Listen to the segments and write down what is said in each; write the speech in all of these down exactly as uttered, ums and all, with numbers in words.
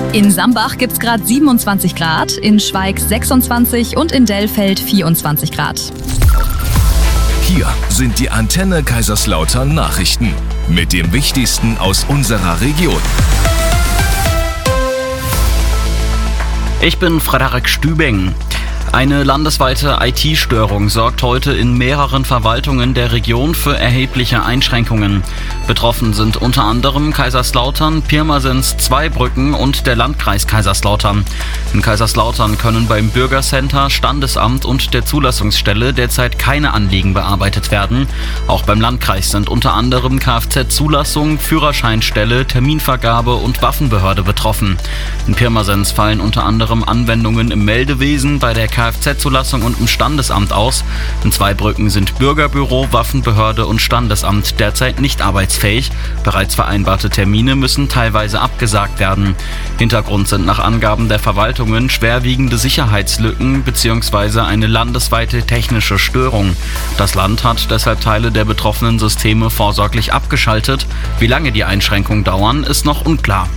In Sambach gibt's gerade siebenundzwanzig Grad, in Schweig sechsundzwanzig und in Dellfeld vierundzwanzig Grad. Hier sind die Antenne Kaiserslautern Nachrichten mit dem Wichtigsten aus unserer Region. Ich bin Frederik Stübing. Eine landesweite I T-Störung sorgt heute in mehreren Verwaltungen der Region für erhebliche Einschränkungen. Betroffen sind unter anderem Kaiserslautern, Pirmasens, Zweibrücken und der Landkreis Kaiserslautern. In Kaiserslautern können beim Bürgercenter, Standesamt und der Zulassungsstelle derzeit keine Anliegen bearbeitet werden. Auch beim Landkreis sind unter anderem Kfz-Zulassung, Führerscheinstelle, Terminvergabe und Waffenbehörde betroffen. In Pirmasens fallen unter anderem Anwendungen im Meldewesen, bei der Kfz-Zulassung und im Standesamt aus. In Zweibrücken sind Bürgerbüro, Waffenbehörde und Standesamt derzeit nicht arbeitsfähig. Bereits vereinbarte Termine müssen teilweise abgesagt werden. Hintergrund sind nach Angaben der Verwaltungen schwerwiegende Sicherheitslücken bzw. eine landesweite technische Störung. Das Land hat deshalb Teile der betroffenen Systeme vorsorglich abgeschaltet. Wie lange die Einschränkungen dauern, ist noch unklar.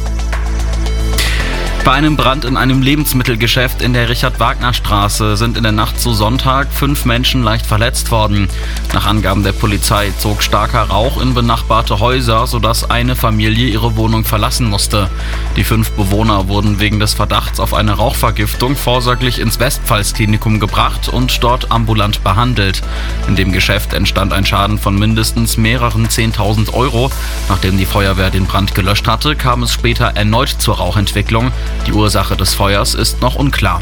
Bei einem Brand in einem Lebensmittelgeschäft in der Richard-Wagner-Straße sind in der Nacht zu Sonntag fünf Menschen leicht verletzt worden. Nach Angaben der Polizei zog starker Rauch in benachbarte Häuser, sodass eine Familie ihre Wohnung verlassen musste. Die fünf Bewohner wurden wegen des Verdachts auf eine Rauchvergiftung vorsorglich ins Westpfalz-Klinikum gebracht und dort ambulant behandelt. In dem Geschäft entstand ein Schaden von mindestens mehreren zehntausend Euro. Nachdem die Feuerwehr den Brand gelöscht hatte, kam es später erneut zur Rauchentwicklung. Die Ursache des Feuers ist noch unklar.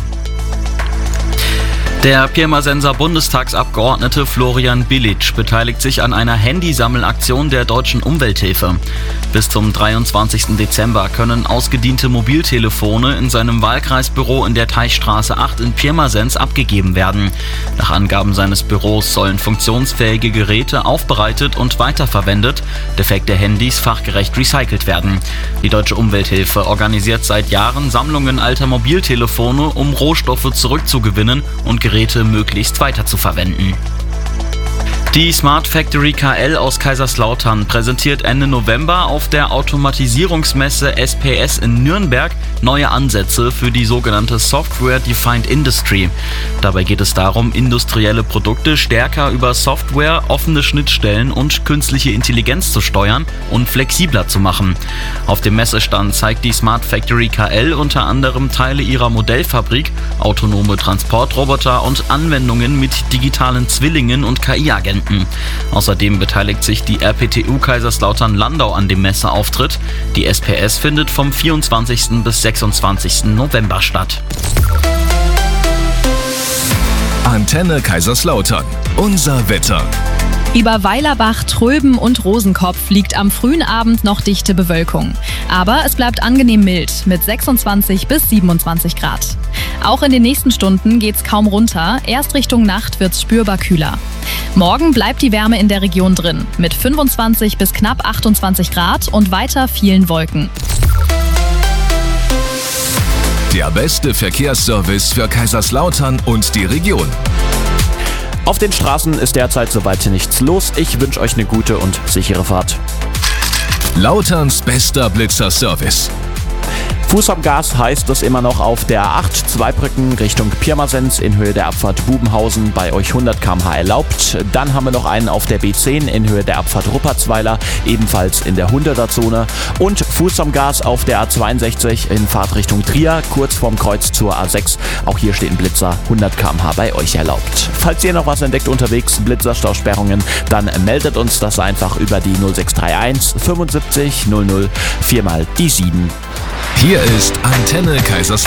Der Pirmasenser Bundestagsabgeordnete Florian Bilic beteiligt sich an einer Handysammelaktion der Deutschen Umwelthilfe. Bis zum dreiundzwanzigsten Dezember können ausgediente Mobiltelefone in seinem Wahlkreisbüro in der Teichstraße acht in Pirmasens abgegeben werden. Nach Angaben seines Büros sollen funktionsfähige Geräte aufbereitet und weiterverwendet, defekte Handys fachgerecht recycelt werden. Die Deutsche Umwelthilfe organisiert seit Jahren Sammlungen alter Mobiltelefone, um Rohstoffe zurückzugewinnen und Geräte möglichst weiterzuverwenden. Die Smart Factory K L aus Kaiserslautern präsentiert Ende November auf der Automatisierungsmesse S P S in Nürnberg neue Ansätze für die sogenannte Software Defined Industry. Dabei geht es darum, industrielle Produkte stärker über Software, offene Schnittstellen und künstliche Intelligenz zu steuern und flexibler zu machen. Auf dem Messestand zeigt die Smart Factory K L unter anderem Teile ihrer Modellfabrik, autonome Transportroboter und Anwendungen mit digitalen Zwillingen und K I-Agenten. Außerdem beteiligt sich die R P T U Kaiserslautern-Landau an dem Messeauftritt. Die S P S findet vom vierundzwanzigsten bis sechsundzwanzigsten November statt. Antenne Kaiserslautern. Unser Wetter. Über Weilerbach, Tröben und Rosenkopf liegt am frühen Abend noch dichte Bewölkung. Aber es bleibt angenehm mild mit sechsundzwanzig bis siebenundzwanzig Grad. Auch in den nächsten Stunden geht's kaum runter. Erst Richtung Nacht wird's spürbar kühler. Morgen bleibt die Wärme in der Region drin mit fünfundzwanzig bis knapp achtundzwanzig Grad und weiter vielen Wolken. Der beste Verkehrsservice für Kaiserslautern und die Region. Auf den Straßen ist derzeit soweit nichts los. Ich wünsche euch eine gute und sichere Fahrt. Lauterns bester Blitzer-Service. Fuß am Gas heißt es immer noch auf der A acht Zweibrücken Richtung Pirmasens in Höhe der Abfahrt Bubenhausen, bei euch hundert Kilometer pro Stunde erlaubt. Dann haben wir noch einen auf der B zehn in Höhe der Abfahrt Ruppertsweiler, ebenfalls in der hunderter-Zone. Und Fuß am Gas auf der A zweiundsechzig in Fahrtrichtung Trier, kurz vorm Kreuz zur A sechs. Auch hier steht ein Blitzer, hundert Kilometer pro Stunde bei euch erlaubt. Falls ihr noch was entdeckt unterwegs, Blitzerstausperrungen, dann meldet uns das einfach über die null sechs drei eins fünfundsiebzig null null vier mal die sieben. Hier ist Antenne Kaiserslautern.